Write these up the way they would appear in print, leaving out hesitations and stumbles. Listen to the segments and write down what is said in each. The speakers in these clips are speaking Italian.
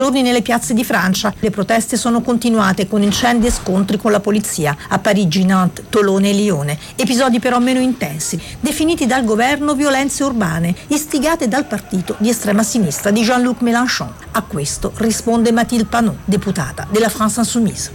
giorni nelle piazze di Francia. Le proteste sono continuate con incendi e scontri con la polizia a Parigi, Nantes, Tolone e Lione. Episodi però meno intensi, definiti dal governo violenze urbane, istigate dal partito di estrema sinistra di Jean-Luc Mélenchon. A questo risponde Mathilde Panot, deputata della France Insoumise.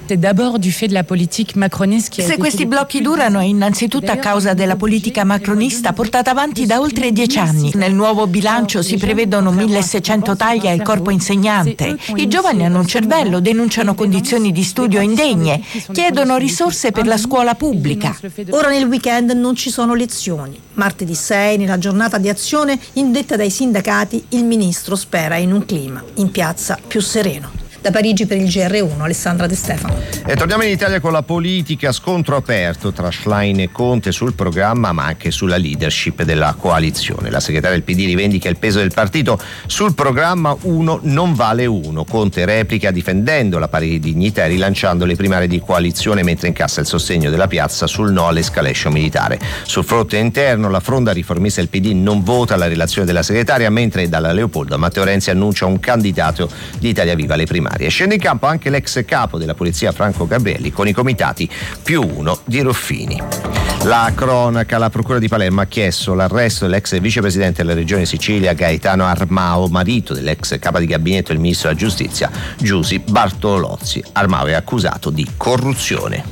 Se questi blocchi durano è innanzitutto a causa della politica macronista portata avanti da oltre 10 anni. Nel nuovo bilancio si prevedono 1.600 tagli al corpo insegnante. I giovani hanno un cervello, denunciano condizioni di studio indegne, chiedono risorse per la scuola pubblica. Ora nel weekend non ci sono lezioni. Martedì 6, nella giornata di azione indetta dai sindacati, il ministro spera in un clima in piazza più sereno. Da Parigi per il GR1, Alessandra De Stefano. E torniamo in Italia con la politica, scontro aperto tra Schlein e Conte sul programma ma anche sulla leadership della coalizione. La segretaria del PD rivendica il peso del partito sul programma, uno non vale uno. Conte replica difendendo la pari dignità e rilanciando le primarie di coalizione mentre incassa il sostegno della piazza sul no all'escalation militare. Sul fronte interno la fronda riformista del PD non vota la relazione della segretaria, mentre dalla Leopoldo Matteo Renzi annuncia un candidato di Italia Viva alle primarie. E scende in campo anche l'ex capo della polizia Franco Gabrielli con i comitati +1 di Ruffini. La cronaca, la procura di Palermo ha chiesto l'arresto dell'ex vicepresidente della regione Sicilia Gaetano Armao, marito dell'ex capo di gabinetto del ministro della giustizia Giusy Bartolozzi. Armao è accusato di corruzione.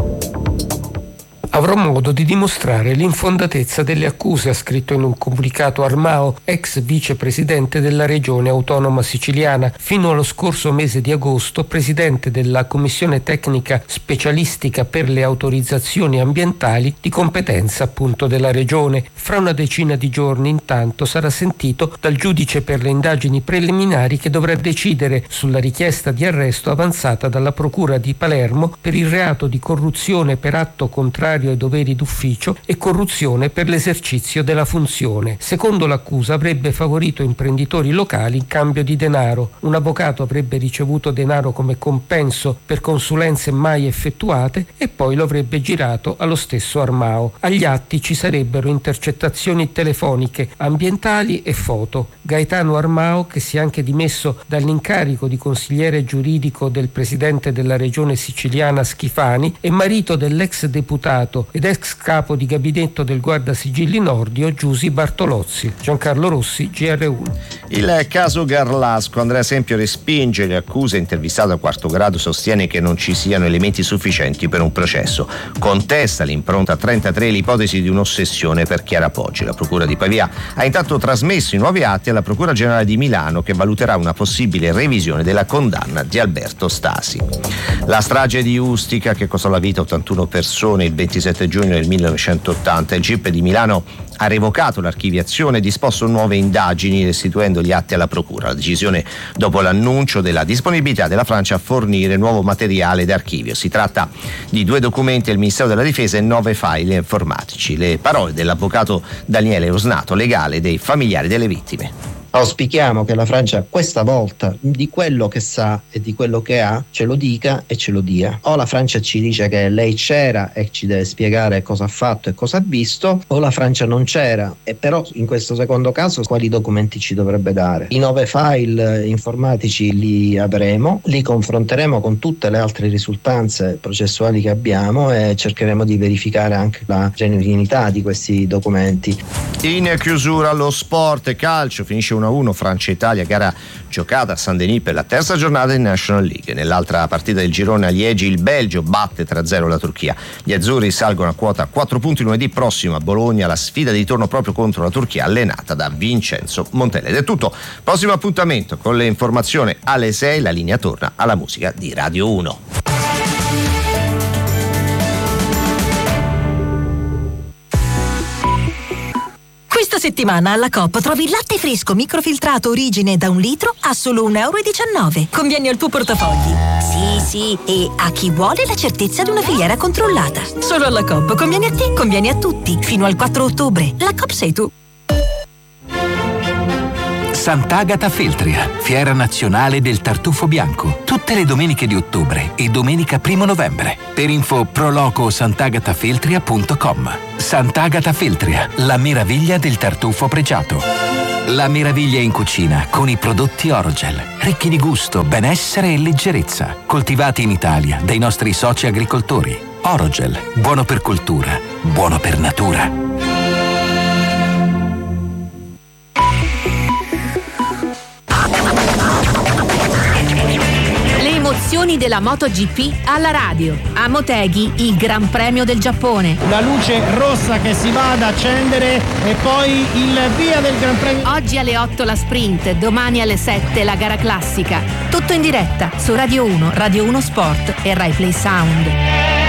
Avrò modo di dimostrare l'infondatezza delle accuse, ha scritto in un comunicato Armao, ex vicepresidente della regione autonoma siciliana, fino allo scorso mese di agosto presidente della commissione tecnica specialistica per le autorizzazioni ambientali di competenza appunto della regione. Fra una decina di giorni intanto sarà sentito dal giudice per le indagini preliminari che dovrà decidere sulla richiesta di arresto avanzata dalla procura di Palermo per il reato di corruzione per atto contrario ai doveri d'ufficio e corruzione per l'esercizio della funzione. Secondo l'accusa avrebbe favorito imprenditori locali in cambio di denaro. Un avvocato avrebbe ricevuto denaro come compenso per consulenze mai effettuate e poi lo avrebbe girato allo stesso Armao. Agli atti ci sarebbero intercettazioni telefoniche, ambientali e foto. Gaetano Armao, che si è anche dimesso dall'incarico di consigliere giuridico del presidente della regione siciliana Schifani, è marito dell'ex deputato ed ex capo di gabinetto del Guardasigilli Nordio Giusy Bartolozzi. Giancarlo Rossi, GR1. Il caso Garlasco, Andrea Sempio respinge le accuse, intervistato a quarto grado sostiene che non ci siano elementi sufficienti per un processo. Contesta l'impronta 33 e l'ipotesi di un'ossessione per Chiara Poggi. La procura di Pavia ha intanto trasmesso i nuovi atti alla procura generale di Milano, che valuterà una possibile revisione della condanna di Alberto Stasi. La strage di Ustica, che costò la vita a 81 persone il 27 giugno del 1980, il GIP di Milano ha revocato l'archiviazione e disposto nuove indagini restituendo gli atti alla procura. La decisione dopo l'annuncio della disponibilità della Francia a fornire nuovo materiale d'archivio. Si tratta di 2 documenti del Ministero della Difesa e 9 file informatici. Le parole dell'avvocato Daniele Osnato, legale dei familiari delle vittime. Auspichiamo che la Francia questa volta di quello che sa e di quello che ha ce lo dica e ce lo dia. O la Francia ci dice che lei c'era e ci deve spiegare cosa ha fatto e cosa ha visto, o la Francia non c'era, e però in questo secondo caso quali documenti ci dovrebbe dare. I 9 file informatici li avremo, li confronteremo con tutte le altre risultanze processuali che abbiamo e cercheremo di verificare anche la genuinità di questi documenti. In chiusura lo sport, calcio, finisce 1-1 Francia-Italia, gara giocata a Saint-Denis per la terza giornata in National League. Nell'altra partita del girone a Liegi il Belgio batte 3-0 la Turchia. Gli azzurri salgono a quota 4 punti lunedì prossimo a Bologna, la sfida di ritorno proprio contro la Turchia allenata da Vincenzo Montella. Ed è tutto, prossimo appuntamento con le informazioni alle 6, la linea torna alla musica di Radio 1. Questa settimana alla Coop trovi il latte fresco microfiltrato origine da 1 litro a solo €1,19. Conviene al tuo portafogli. Sì, e a chi vuole la certezza di una filiera controllata. Solo alla Coop conviene a te, conviene a tutti. Fino al 4 ottobre. La Coop sei tu. Sant'Agata Feltria, fiera nazionale del tartufo bianco, tutte le domeniche di ottobre e domenica 1 novembre. Per info proloco.sant'agatafeltria.com. Sant'Agata Feltria, la meraviglia del tartufo pregiato. La meraviglia in cucina con i prodotti Orogel, ricchi di gusto, benessere e leggerezza, coltivati in Italia dai nostri soci agricoltori. Orogel, buono per cultura, buono per natura. Emozioni della MotoGP alla radio. A Motegi, il Gran Premio del Giappone. La luce rossa che si va ad accendere e poi il via del Gran Premio. Oggi alle 8 la sprint, domani alle 7 la gara classica. Tutto in diretta su Radio 1, Radio 1 Sport e Rai Play Sound.